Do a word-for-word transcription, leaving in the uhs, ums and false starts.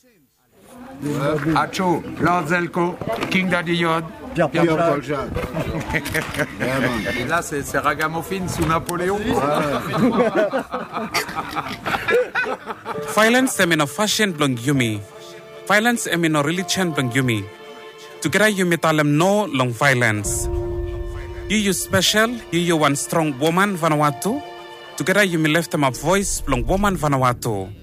Acho, Lord Zelko, King Daddy Yod, Pierre-Paul Jacques. Et là, c'est, c'est Ragamuffin sous Napoléon. Violence est une fashion blanc yumi. Violence est une religion blanc yumi. Together yumi talem no long violence. You you special, you you one strong woman Vanuatu. Together yumi left them a voice blanc woman Vanuatu.